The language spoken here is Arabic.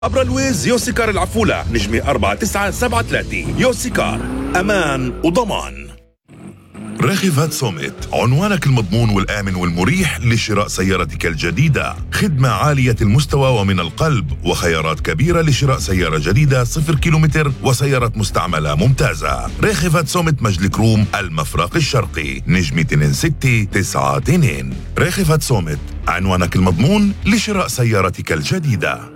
عبر الويز يوسيكار العفولة نجمة 4973. يوسيكار، أمان وضمان. راغفات سوميت، عنوانك المضمون والآمن والمريح لشراء سيارتك الجديدة. خدمة عالية المستوى ومن القلب، وخيارات كبيرة لشراء سيارة جديدة 0 كيلومتر وسيارة مستعملة ممتازة. راغفات سوميت، مجلك روم، المفرق الشرقي، نجمة 2692. راغفات سوميت، عنوانك المضمون لشراء سيارتك الجديدة.